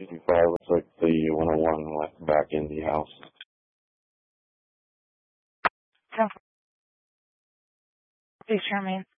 55 looks like the 101 went back in the house. 10 please, Charmaine.